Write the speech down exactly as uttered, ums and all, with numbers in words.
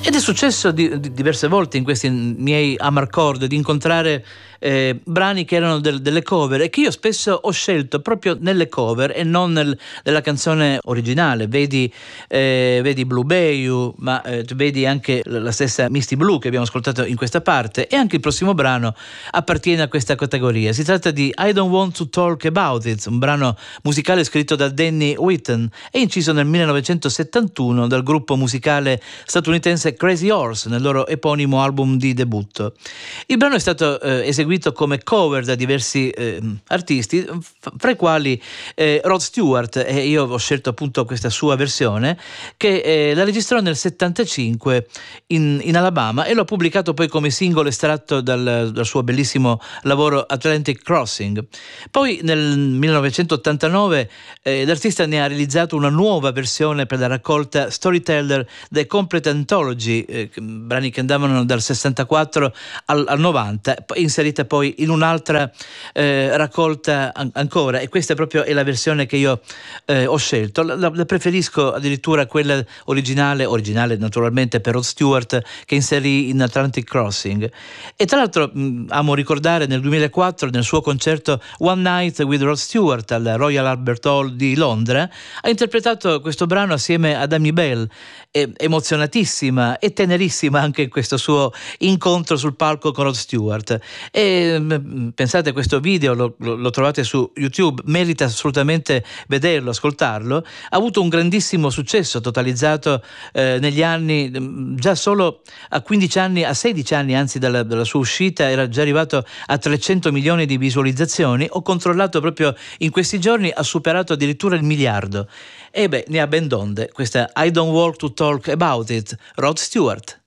Ed è successo di, di diverse volte in questi miei Amarcord di incontrare eh, brani che erano del, delle cover e che io spesso ho scelto proprio nelle cover e non nel, nella canzone originale. Vedi, eh, vedi Blue Bayou, ma eh, vedi anche la stessa Misty Blue che abbiamo ascoltato in questa parte, e anche il prossimo brano appartiene a questa categoria. Si tratta di I Don't Want to Talk About It, un brano musicale scritto da Danny Whitten e inciso nel millenovecentosettantuno dal gruppo musicale statunitense Crazy Horse nel loro eponimo album di debutto. Il brano è stato eh, eseguito come cover da diversi eh, artisti, f- fra i quali eh, Rod Stewart, e io ho scelto appunto questa sua versione che eh, la registrò nel settantacinque in, in Alabama e l'ho pubblicato poi come singolo estratto dal, dal suo bellissimo lavoro Atlantic Crossing. Poi nel millenovecentottantanove eh, l'artista ne ha realizzato una nuova versione per la raccolta Storyteller The Complete Anthology, eh, brani che andavano dal sessantaquattro al, al novanta, inserita poi in un'altra eh, raccolta an- ancora, e questa proprio è la versione che io eh, ho scelto. La, la preferisco addirittura quella originale, originale naturalmente per Rod Stewart, che inserì in Atlantic Crossing. E tra l'altro mh, amo ricordare nel duemilaquattro, nel suo concerto One Night with Rod Stewart al Royal Albert Hall di Londra, ha interpretato questo brano assieme ad Amy Bell, e, emozionatissima e tenerissima anche in questo suo incontro sul palco con Rod Stewart. E mh, pensate, questo video lo, lo, lo trovate su YouTube, merita assolutamente vederlo, ascoltarlo. Ha avuto un grandissimo successo, totalizzato eh, negli anni, mh, già solo a quindici anni, a sedici anni anzi dalla, dalla sua uscita, era già arrivato a trecento milioni di visualizzazioni. Ho controllato proprio in questi giorni, ha superato addirittura il miliardo. E beh, ne ha ben donde questa I Don't Want to Talk About It, Rod Stewart.